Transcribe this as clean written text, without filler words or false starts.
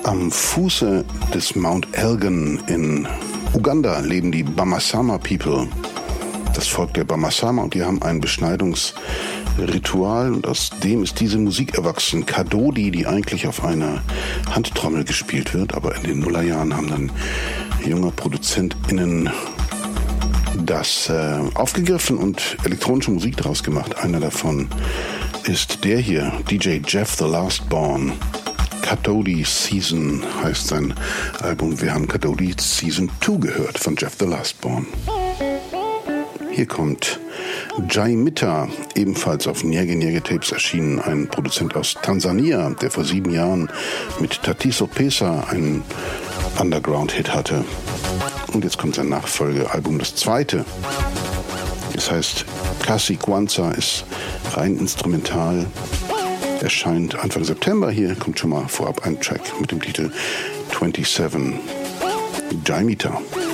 Am Fuße des Mount Elgon in Uganda leben die Bamasama People, das Volk der Bamasama, und die haben ein Beschneidungsritual und aus dem ist diese Musik erwachsen. Kadodi, die eigentlich auf einer Handtrommel gespielt wird, aber in den Nullerjahren haben dann junge ProduzentInnen das aufgegriffen und elektronische Musik daraus gemacht. Einer davon ist der hier, DJ Jeff the Last Born. Kadodi Season heißt sein Album. Wir haben Kadodi Season 2 gehört von Jeff the Last Born. Hier kommt Jaimita, ebenfalls auf Nyege Nyege Tapes erschienen, ein Produzent aus Tansania, der vor 7 Jahren mit Tatizo Pesa einen Underground-Hit hatte. Und jetzt kommt sein Nachfolgealbum, das zweite. Es heißt Kasi Kwanza, ist rein instrumental, erscheint Anfang September. Hier kommt schon mal vorab ein Track mit dem Titel 27. Jaimita.